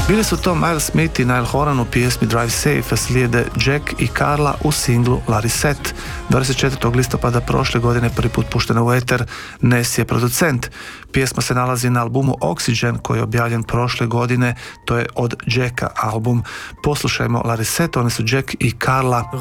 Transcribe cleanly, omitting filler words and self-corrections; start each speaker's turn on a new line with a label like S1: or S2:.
S1: Bili su to Miles Smith i Niall Horan u pjesmi Drive Safe, a slijede Jack i Carla u singlu Larisette. 24. listopada prošle godine prvi put puštena u eter, Ness je producent. Pjesma se nalazi na albumu Oxygen koji je objavljen prošle godine, to je od Jacka album. Poslušajmo Larisette, oni su Jack i Carla.